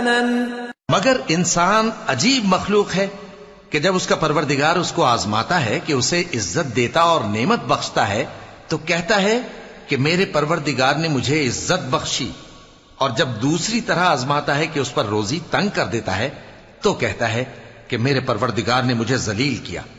أحيانا मगर इंसान अजीब मखलूक है कि जब उसका परवरदिगार उसको आजमाता है कि उसे इज्जत देता और नेमत बख्शता है तो कहता है कि मेरे परवरदिगार ने मुझे इज्जत बख्शी, और जब दूसरी तरह आजमाता है कि उस पर रोजी तंग कर देता है तो कहता है कि मेरे परवरदिगार ने मुझे जलील किया।